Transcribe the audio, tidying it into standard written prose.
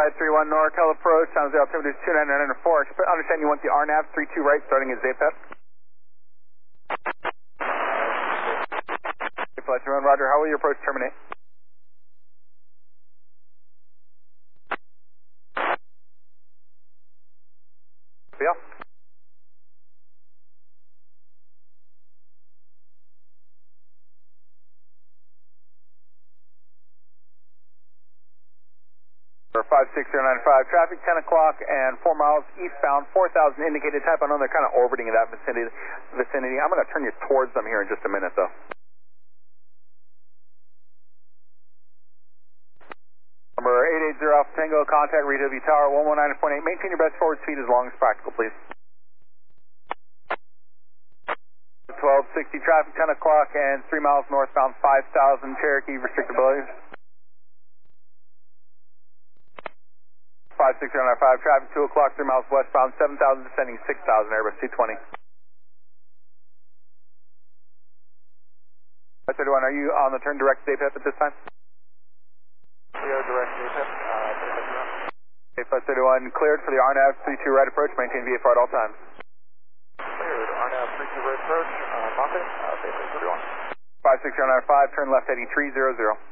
531 NorCal approach, sounds the altimeter is 29904. Understand you want the RNAV 32 right starting at Zapet. Roger, how will your approach terminate? Yeah. For 56095, traffic 10 o'clock and 4 miles eastbound, 4,000 indicated type. I know they're kind of orbiting in that vicinity. I'm going to turn you towards them here in just a minute, though. Number 880 Alpha Tango, contact RW Tower 119.8. Maintain your best forward speed as long as practical, please. 1260 traffic, 10 o'clock and 3 miles northbound, 5,000 Cherokee restrictability. 56095 traffic, 2 o'clock, 3 miles westbound, 7,000 descending, 6,000 Airbus 220. 531, are you on the turn direct to APEP at this time? We are direct to APEP. Okay, 531, cleared for the RNAV 32 right approach, maintain VFR at all times. Cleared, RNAV 32 right approach, Moffitt, Base 31. 56095, turn left heading 300.